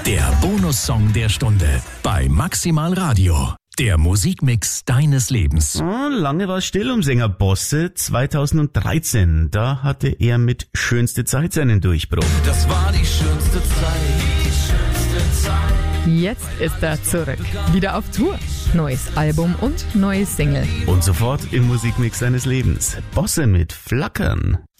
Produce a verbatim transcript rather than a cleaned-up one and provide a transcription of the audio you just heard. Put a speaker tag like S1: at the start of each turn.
S1: Der Bonussong der Stunde bei Maximal Radio. Der Musikmix deines Lebens.
S2: Oh, lange war es still um Sänger Bosse. zweitausenddreizehn, da hatte er mit Schönste Zeit seinen Durchbruch.
S3: Das war die schönste Zeit, die schönste Zeit.
S4: Jetzt ist er zurück. Wieder auf Tour. Neues Album und neue Single.
S2: Und sofort im Musikmix seines Lebens. Bosse mit Flackern.